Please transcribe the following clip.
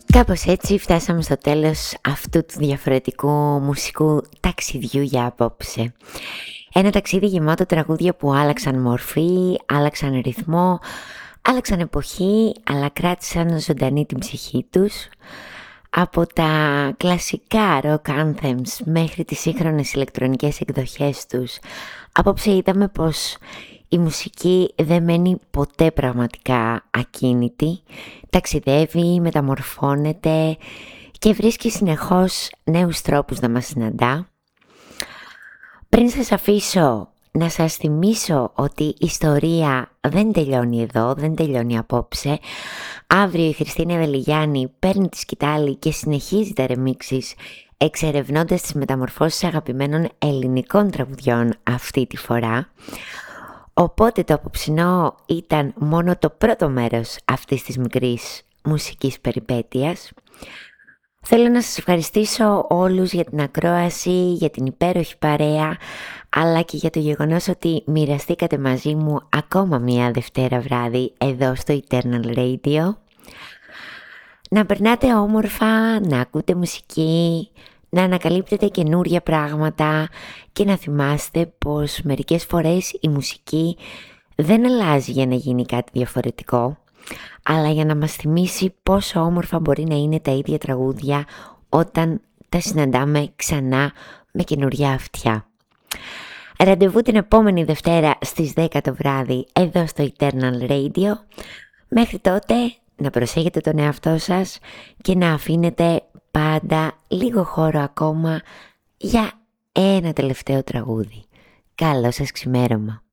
Κάπως έτσι φτάσαμε στο τέλος αυτού του διαφορετικού μουσικού ταξιδιού για απόψε. Ένα ταξίδι γεμάτο τραγούδια που άλλαξαν μορφή, άλλαξαν ρυθμό, άλλαξαν εποχή, αλλά κράτησαν ζωντανή την ψυχή τους. Από τα κλασικά rock anthems μέχρι τις σύγχρονες ηλεκτρονικές εκδοχές τους, απόψε είδαμε πως η μουσική δεν μένει ποτέ πραγματικά ακίνητη, ταξιδεύει, μεταμορφώνεται και βρίσκει συνεχώς νέους τρόπους να μας συναντά. Πριν σας αφήσω, να σας θυμίσω ότι η ιστορία δεν τελειώνει εδώ, δεν τελειώνει απόψε. Αύριο η Χριστίνα Βελιγιάννη παίρνει τη σκητάλη και συνεχίζει τα ρεμίξεις, εξερευνώντας τις μεταμορφώσεις αγαπημένων ελληνικών τραγουδιών αυτή τη φορά. Οπότε το απόψινό ήταν μόνο το πρώτο μέρος αυτής της μικρής μουσικής περιπέτειας. Θέλω να σας ευχαριστήσω όλους για την ακρόαση, για την υπέροχη παρέα, αλλά και για το γεγονός ότι μοιραστήκατε μαζί μου ακόμα μία Δευτέρα βράδυ εδώ στο Eternal Radio. Να περνάτε όμορφα, να ακούτε μουσική, να ανακαλύπτετε καινούρια πράγματα και να θυμάστε πως μερικές φορές η μουσική δεν αλλάζει για να γίνει κάτι διαφορετικό, αλλά για να μας θυμίσει πόσο όμορφα μπορεί να είναι τα ίδια τραγούδια όταν τα συναντάμε ξανά με καινούρια αυτιά. Ραντεβού την επόμενη Δευτέρα στις 10 το βράδυ εδώ στο Eternal Radio. Μέχρι τότε να προσέχετε τον εαυτό σας και να αφήνετε πάντα λίγο χώρο ακόμα για ένα τελευταίο τραγούδι. Καλό σας ξημέρωμα.